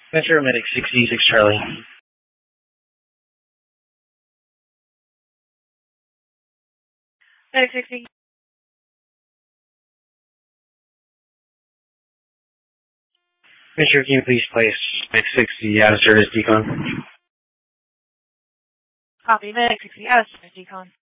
Metro Medic 66 Charlie. Medic 60. Metro, can you please place Medic 60 out of service decon? Copy. Medic 60 out of service decon.